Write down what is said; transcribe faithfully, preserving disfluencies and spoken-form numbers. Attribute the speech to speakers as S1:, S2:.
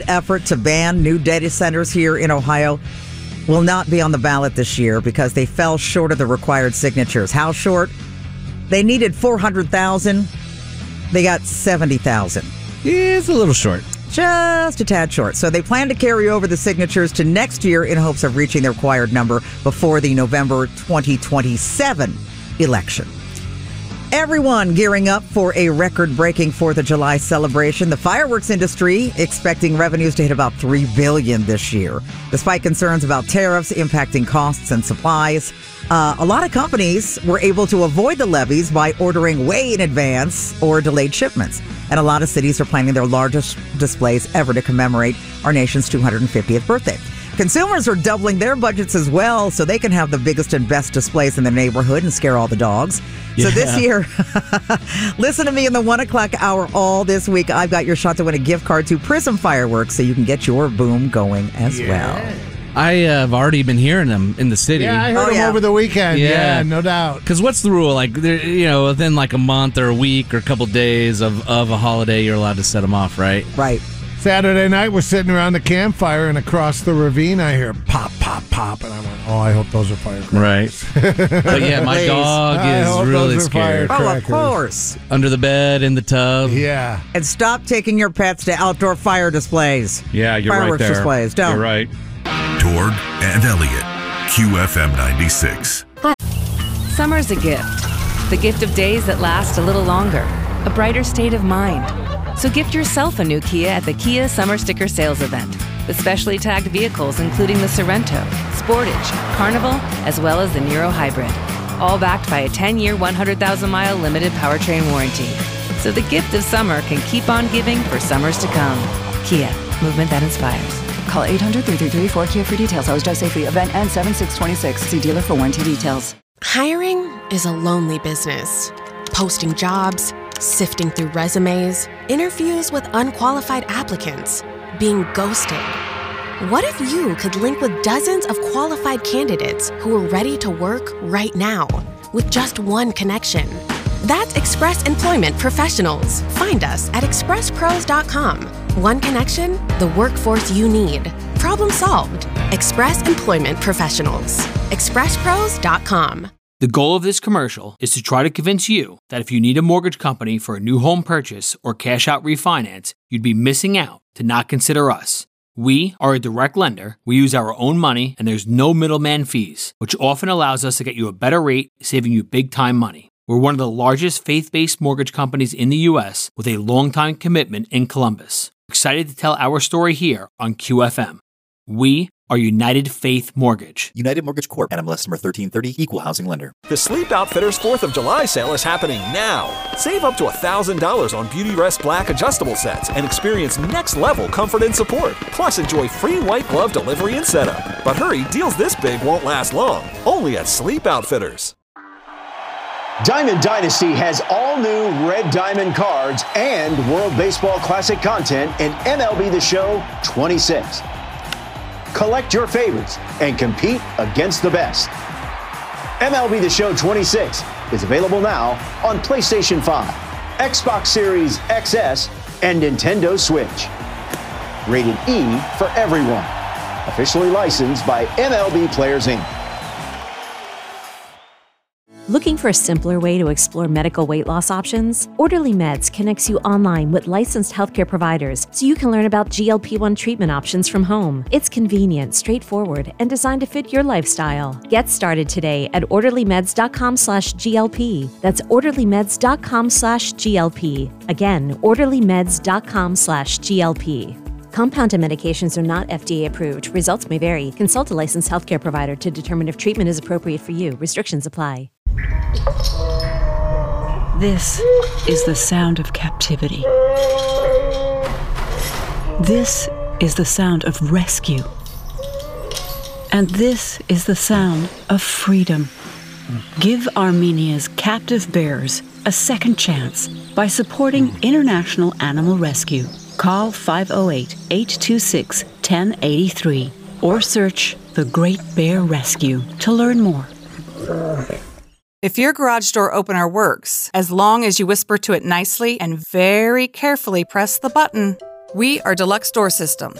S1: effort to ban new data centers here in Ohio will not be on the ballot this year because they fell short of the required signatures. How short? They needed four hundred thousand. They got seventy thousand.
S2: Yeah, it's a little short.
S1: Just a tad short. So they plan to carry over the signatures to next year in hopes of reaching the required number before the November twenty twenty-seven election. Everyone gearing up for a record-breaking fourth of July celebration. The fireworks industry expecting revenues to hit about three billion dollars this year, despite concerns about tariffs impacting costs and supplies. Uh, a lot of companies were able to avoid the levies by ordering way in advance or delayed shipments. And a lot of cities are planning their largest displays ever to commemorate our nation's two hundred fiftieth birthday. Consumers are doubling their budgets as well so they can have the biggest and best displays in the neighborhood and scare all the dogs. Yeah. So this year, listen to me in the one o'clock hour all this week. I've got your shot to win a gift card to Prism Fireworks so you can get your boom going as yeah. well.
S2: I uh, have already been hearing them in the city.
S3: Yeah, I heard
S1: oh,
S3: them
S1: yeah.
S3: over the weekend. Yeah, yeah no doubt.
S2: Because what's the rule? Like, you know, within like a month or a week or a couple days of, of a holiday, you're allowed to set them off, right?
S1: Right.
S3: Saturday night, we're sitting around the campfire, and across the ravine, I hear pop, pop, pop, and I went, "Oh, I hope those are firecrackers."
S2: Right. But yeah, my dog is really scared.
S1: Oh, of course.
S2: Under the bed, in the tub.
S3: Yeah.
S1: And stop taking your pets to outdoor fire displays.
S2: Yeah, you're
S1: Fireworks
S2: right there.
S1: displays. Don't.
S2: You're right.
S4: Torg and Elliott, Q F M ninety-six.
S5: Summer's a gift. The gift of days that last a little longer. A brighter state of mind. So gift yourself a new Kia at the Kia Summer Sticker Sales Event. With specially tagged vehicles including the Sorento, Sportage, Carnival, as well as the Niro Hybrid. All backed by a ten-year, one hundred thousand mile limited powertrain warranty. So the gift of summer can keep on giving for summers to come. Kia, movement that inspires.
S6: Call eight hundred, three three three, four K I A for details. Always drive safely. Event ends seven six twenty-six. See dealer for warranty details.
S7: Hiring is a lonely business. Posting jobs, sifting through resumes, interviews with unqualified applicants, being ghosted. What if you could link with dozens of qualified candidates who are ready to work right now with just one connection? That's Express Employment Professionals. Find us at express pros dot com. One connection, the workforce you need. Problem solved. Express Employment Professionals. express pros dot com.
S8: The goal of this commercial is to try to convince you that if you need a mortgage company for a new home purchase or cash out refinance, you'd be missing out to not consider us. We are a direct lender, we use our own money, and there's no middleman fees, which often allows us to get you a better rate, saving you big time money. We're one of the largest faith-based mortgage companies in the U S with a long-time commitment in Columbus. Excited to tell our story here on Q F M. We are United Faith Mortgage.
S9: United Mortgage Corp. N M L S number thirteen thirty, Equal Housing Lender.
S10: The Sleep Outfitters fourth of July sale is happening now. Save up to one thousand dollars on Beauty Rest Black adjustable sets and experience next-level comfort and support. Plus, enjoy free white glove delivery and setup. But hurry, deals this big won't last long. Only at Sleep Outfitters.
S11: Diamond Dynasty has all new Red Diamond cards and World Baseball Classic content in M L B The Show twenty-six. Collect your favorites and compete against the best. M L B The Show twenty-six is available now on PlayStation five, Xbox Series X S, and Nintendo Switch. Rated E for everyone. Officially licensed by M L B Players, Incorporated.
S12: Looking for a simpler way to explore medical weight loss options? Orderly Meds connects you online with licensed healthcare providers so you can learn about G L P one treatment options from home. It's convenient, straightforward, and designed to fit your lifestyle. Get started today at orderlymeds.com slash GLP. That's orderlymeds.com slash GLP. Again, orderlymeds.com slash GLP. Compounded medications are not F D A approved. Results may vary. Consult a licensed healthcare provider to determine if treatment is appropriate for you. Restrictions apply.
S13: This is the sound of captivity. This is the sound of rescue. And this is the sound of freedom. Give Armenia's captive bears a second chance by supporting International Animal Rescue. Call five oh eight, eight two six, one oh eight three or search The Great Bear Rescue to learn more.
S14: If your garage door opener works, as long as you whisper to it nicely and very carefully press the button, we are Deluxe Door System.